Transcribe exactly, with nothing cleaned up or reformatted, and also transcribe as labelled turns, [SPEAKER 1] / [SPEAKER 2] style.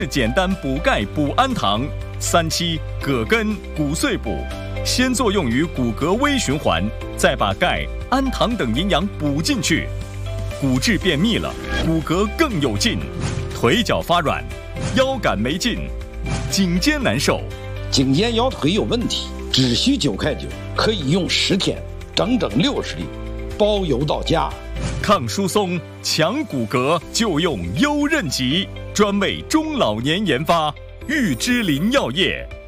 [SPEAKER 1] 简单补钙补氨糖，三七葛根骨碎补，先作用于骨骼微循环，再把钙、氨糖等营养补进去，骨质变密了，骨骼更有劲，腿脚发软，腰杆没劲，颈肩难受，
[SPEAKER 2] 颈肩腰腿有问题，只需九块九，可以用十天，整整六十粒，包邮到家。
[SPEAKER 1] 抗疏松、强骨骼就用优韧吉，专为中老年研发，玉芝林药业。